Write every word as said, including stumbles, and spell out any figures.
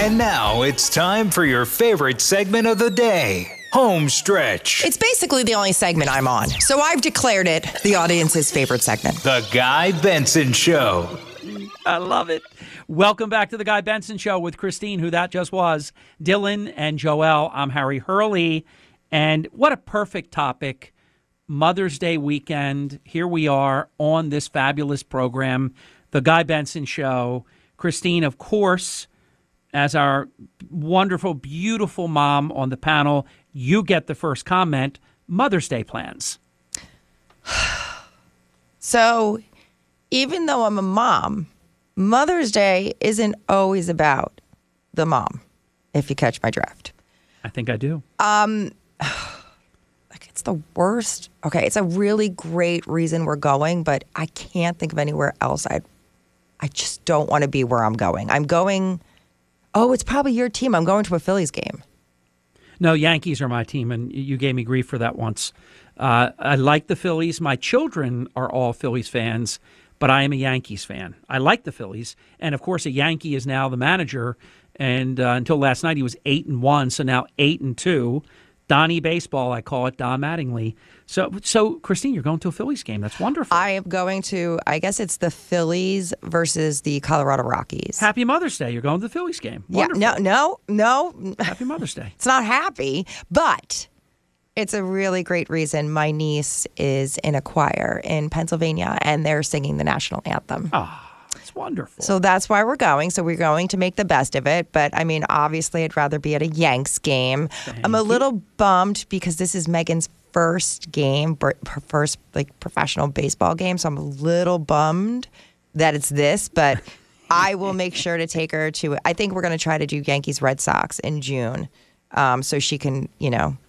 And now it's time for your favorite segment of the day, Home Stretch. It's basically the only segment I'm on, so I've declared it the audience's favorite segment. The Guy Benson Show. I love it. Welcome back to The Guy Benson Show with Christine, who that just was, Dylan and Joelle. I'm Harry Hurley, and what a perfect topic. Mother's Day weekend. Here we are on this fabulous program, The Guy Benson Show. Christine, of course, as our wonderful, beautiful mom on the panel, you get the first comment. Mother's Day plans. So, even though I'm a mom, Mother's Day isn't always about the mom, if you catch my drift. I think I do. Um, like it's the worst. Okay, it's a really great reason we're going, but I can't think of anywhere else. I, I just don't want to be where I'm going. I'm going. Oh, it's probably your team. I'm going to a Phillies game. No, Yankees are my team, and you gave me grief for that once. Uh, I like the Phillies. My children are all Phillies fans, but I am a Yankees fan. I like the Phillies, and of course, a Yankee is now the manager. And uh, until last night, he was eight and one, so now eight and two. Donnie Baseball, I call it, Don Mattingly. So, so Christine, you're going to a Phillies game. That's wonderful. I am going to, I guess it's the Phillies versus the Colorado Rockies. Happy Mother's Day. You're going to the Phillies game. Yeah, Wonderful. no, no, no. Happy Mother's Day. It's not happy, but it's a really great reason. My niece is in a choir in Pennsylvania, and they're singing the national anthem. Ah. It's wonderful. So that's why we're going. So we're going to make the best of it. But I mean, obviously, I'd rather be at a Yanks game. Thank I'm a you. little bummed because this is Megan's first game, her first like professional baseball game. So I'm a little bummed that it's this, but I will make sure to take her to. I think we're going to try to do Yankees Red Sox in June, um, so she can, you know,